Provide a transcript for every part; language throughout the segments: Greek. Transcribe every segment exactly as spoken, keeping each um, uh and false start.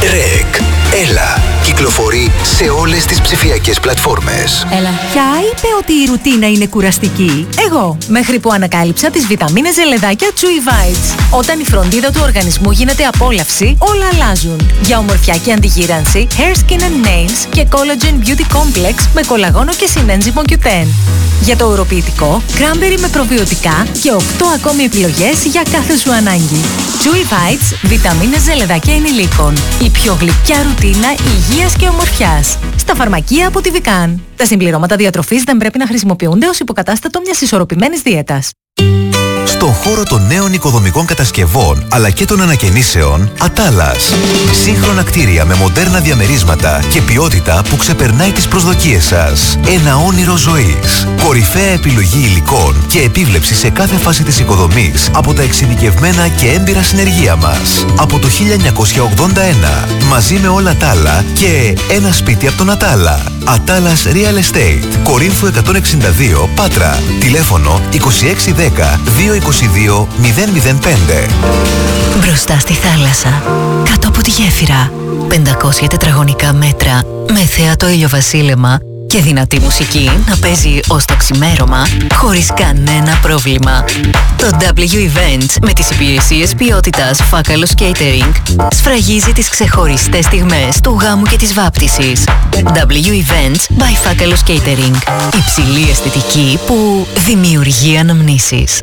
Ρεκ. Έλα. Κυκλοφορεί σε όλες τις ψηφιακές πλατφόρμες. Έλα. Ποια είπε ότι η ρουτίνα είναι κουραστική? Εγώ. Μέχρι που ανακάλυψα τις βιταμίνες ζελεδάκια Chewy Vites. Όταν η φροντίδα του οργανισμού γίνεται απόλαυση, όλα αλλάζουν. Για ομορφιά και αντιγύρανση, Hair, Skin and Nails και Collagen Beauty Complex με κολαγόνο και συνένζυμο κιου τεν. Για το ουροποιητικό, Cranberry με προβιωτικά και οκτώ ακόμη επιλογές για κάθε σου ανάγκη. Chewy Vites, βιταμίνες ζελεδάκια ενηλίκων. Η πιο γλυκιά ρουτίνα υγείας και ομορφιάς. Στα φαρμακεία από τη Vican. Τα συμπληρώματα διατροφής δεν πρέπει να χρησιμοποιούνται ως υποκατάστατο μιας ισορροπημένης δίαιτας. Στον χώρο των νέων οικοδομικών κατασκευών αλλά και των ανακαινήσεων, Ατάλας. Σύγχρονα κτίρια με μοντέρνα διαμερίσματα και ποιότητα που ξεπερνάει τις προσδοκίες σας. Ένα όνειρο ζωής. Κορυφαία επιλογή υλικών και επίβλεψη σε κάθε φάση της οικοδομής από τα εξειδικευμένα και έμπειρα συνεργεία μας. Από το χίλια εννιακόσια ογδόντα ένα, μαζί με όλα τα άλλα και ένα σπίτι από τον Ατάλα. Ατάλας Real Estate. Κορίνθου εκατόν εξήντα δύο, Πάτρα. Τηλέφωνο είκοσι έξι δέκα διακόσια είκοσι δύο μηδέν μηδέν πέντε. Μπροστά στη θάλασσα, κάτω από τη γέφυρα, πεντακόσια τετραγωνικά μέτρα με θέατο ηλιοβασίλεμα και δυνατή μουσική να παίζει ως το ξημέρωμα χωρίς κανένα πρόβλημα. Το ντάμπλιου Events με τις υπηρεσίες ποιότητας Φάκαλος Catering σφραγίζει τις ξεχωριστές στιγμές του γάμου και της βάπτισης. ντάμπλιου Events by Φάκαλος Catering. Υψηλή αισθητική που δημιουργεί αναμνήσεις.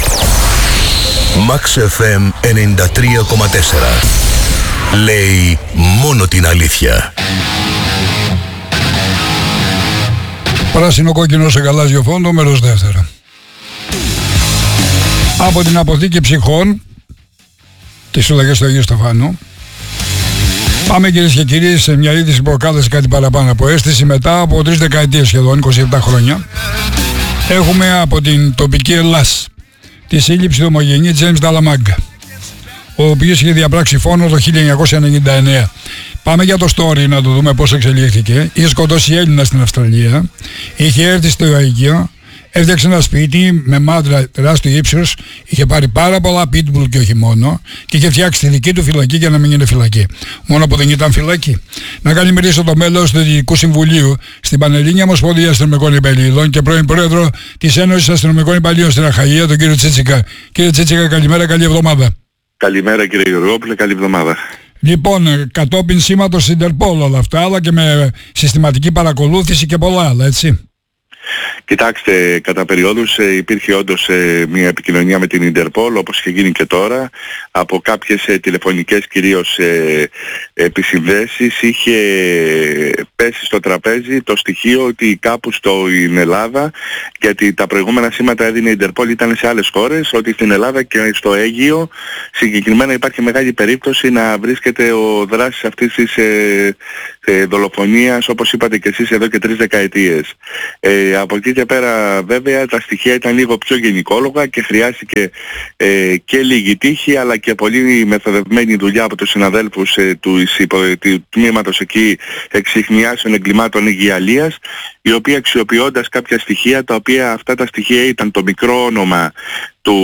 Max εφ εμ ενενήντα τρία κόμμα τέσσερα. Λέει μόνο την αλήθεια. Πράσινο κόκκινο σε γαλάζιο φόντο, μέρος δεύτερο. Από την αποθήκη ψυχών τις συλλογές του Αγίου Στεφάνου. Πάμε κυρίες και κύριοι σε μια είδηση που προκάλεσε κάτι παραπάνω από αίσθηση μετά από τρεις δεκαετίες σχεδόν, είκοσι επτά χρόνια. Έχουμε από την τοπική Ελλάς τη σύλληψη του ομογενή Τζέιμς Νταλαμάγκα, ο οποίος είχε διαπράξει φόνο το χίλια εννιακόσια ενενήντα εννέα. Πάμε για το story να το δούμε πώς εξελίχθηκε. Είχε σκοτώσει Έλληνα στην Αυστραλία, είχε έρθει στο Αίγυο, έφτιαξε ένα σπίτι με μάντρα τεράστιο ύψος, είχε πάρει πάρα πολλά pitbull και όχι μόνο και είχε φτιάξει τη δική του φυλακή για να μην είναι φυλακή. Μόνο που δεν ήταν φυλακή. Να καλημερίσω το μέλος του Διοικητικού Συμβουλίου στην Πανελλήνια Ομοσπονδία Αστυνομικών Υπαλλήλων και πρώην πρόεδρο της Ένωσης Αστυνομικών Υπαλλήλων στην Αχαΐα, τον κύριο Τσίτσικα. Κύριε Τσίτσικα, καλημέρα, καλή εβδομάδα. Καλημέρα κύριε Γεωργόπουλε, καλή εβδομάδα. Λοιπόν, κατόπιν σήματος Ιντερπόλ όλα αυτά, αλλά και με συστηματική παρακολούθηση και πολλά άλλα, έτσι. Κοιτάξτε, κατά περιόδους ε, υπήρχε όντως ε, μια επικοινωνία με την Ιντερπόλ, όπως είχε γίνει και τώρα, από κάποιες ε, τηλεφωνικές κυρίως ε, επισυνδέσεις. Είχε πέσει στο τραπέζι το στοιχείο ότι κάπου στην Ελλάδα, γιατί τα προηγούμενα σήματα έδινε η Ιντερπόλ ήταν σε άλλες χώρες, ότι στην Ελλάδα και στο Αίγυο συγκεκριμένα υπάρχει μεγάλη περίπτωση να βρίσκεται ο δράσης αυτής της ε, ε, δολοφονίας, όπως είπατε και εσείς, εδώ και τρεις δεκαετίες. Ε, από εκεί και πέρα βέβαια τα στοιχεία ήταν λίγο πιο γενικόλογα και χρειάστηκε ε, και λίγη τύχη αλλά και πολύ μεθοδευμένη δουλειά από τους συναδέλφους ε, του, του τμήματος εκεί εξιχνιάσεων εγκλημάτων υγειαλίας, οι οποίοι αξιοποιώντας κάποια στοιχεία, τα οποία αυτά τα στοιχεία ήταν το μικρό όνομα του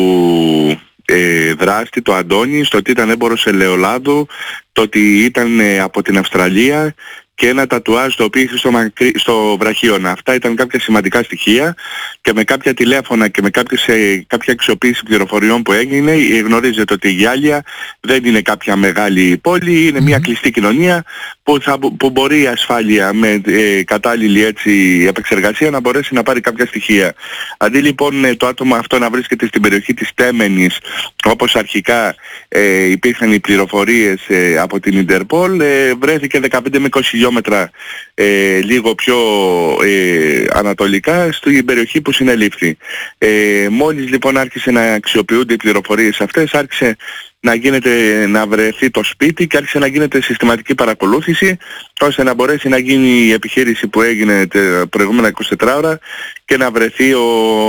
ε, δράστη, το Αντώνη, στο ότι ήταν έμπορος ελαιολάδου, το ότι ήταν ε, από την Αυστραλία και ένα τατουάζ το οποίο είχε στο, μακρύ, στο βραχίωνα. Αυτά ήταν κάποια σημαντικά στοιχεία και με κάποια τηλέφωνα και με κάποιες, ε, κάποια αξιοποίηση πληροφοριών που έγινε, γνωρίζετε ότι η Γιάλια δεν είναι κάποια μεγάλη πόλη, είναι μια κλειστή κοινωνία που, θα, που μπορεί η ασφάλεια με ε, κατάλληλη έτσι, επεξεργασία να μπορέσει να πάρει κάποια στοιχεία. Αντί λοιπόν ε, το άτομο αυτό να βρίσκεται στην περιοχή της Τέμενης, όπως αρχικά ε, υπήρχαν οι πληροφορίες ε, από την Ιντερπόλ, ε, βρέθηκε δεκαπέντε με είκοσι χιλιόμετρα ε, λίγο πιο ε, ανατολικά στην περιοχή που συνελήφθη. Ε, μόλις λοιπόν άρχισε να αξιοποιούνται οι πληροφορίες αυτές, άρχισε να γίνεται, να βρεθεί το σπίτι και άρχισε να γίνεται συστηματική παρακολούθηση ώστε να μπορέσει να γίνει η επιχείρηση που έγινε τα προηγούμενα είκοσι τέσσερις ώρα και να βρεθεί ο,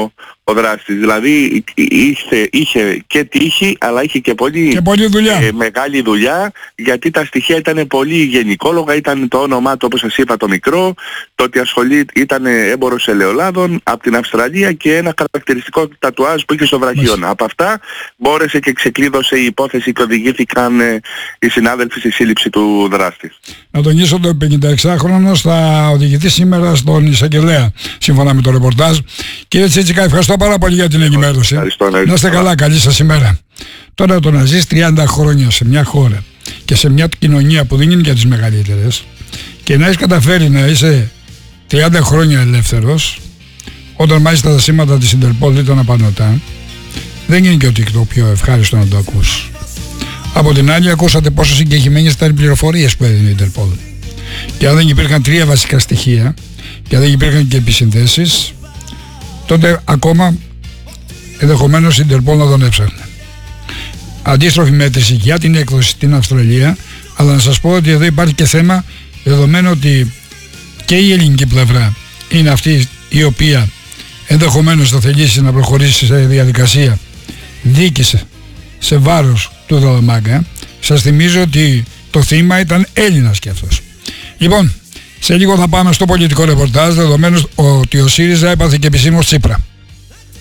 ο δράστης. Δηλαδή είχε, είχε και τύχη, αλλά είχε και πολύ, και πολύ δουλειά. Ε, μεγάλη δουλειά, γιατί τα στοιχεία ήταν πολύ γενικόλογα. Ήταν το όνομά του, όπως σας είπα, το μικρό, το ότι ασχολεί, ήταν έμπορος ελαιολάδων από την Αυστραλία και ένα χαρακτηριστικό τατουάζ που είχε στο βραχίωνα. Από αυτά μπόρεσε και ξεκλείδωσε η υπόθεση και οδηγήθηκαν ε, οι συνάδελφοι στη σύλληψη του δράστη. Να τονίσω ότι ο πενηνταεξάχρονος θα οδηγηθεί σήμερα στον εισαγγελέα, σύμφωνα με το ρεπορτάζ. Κύριε Τσίτσικα, ευχαριστώ πάρα πολύ για την ενημέρωση. Να είστε καλά, καλή σας ημέρα. Τώρα το να ζεις τριάντα χρόνια σε μια χώρα και σε μια κοινωνία που δεν είναι για τις μεγαλύτερες και να έχεις καταφέρει να είσαι τριάντα χρόνια ελεύθερος, όταν μάλιστα τα σήματα της Ιντερπόλ ήταν απανωτά, δεν είναι και ότι το πιο ευχάριστο να το ακούς. Από την άλλη, ακούσατε πόσο συγκεκριμένες ήταν οι πληροφορίες που έδινε η Ιντερπόλ. Και αν δεν υπήρχαν τρία βασικά στοιχεία και αν δεν υπήρχαν και επισυνδέσεις, τότε ακόμα ενδεχομένως η Ιντερπόλ να τον έψαχνε. Αντίστροφη μέτρηση για την έκδοση στην Αυστραλία, αλλά να σας πω ότι εδώ υπάρχει και θέμα, δεδομένου ότι και η ελληνική πλευρά είναι αυτή η οποία ενδεχομένως θα θελήσει να προχωρήσει σε διαδικασία δίκης σε βάρος του Δαλαμάγκα. Σας θυμίζω ότι το θύμα ήταν Έλληνας και αυτός. Λοιπόν, σε λίγο θα πάμε στο πολιτικό ρεπορτάζ, δεδομένου ότι ο ΣΥΡΙΖΑ έπαθε και επισήμως Τσίπρα.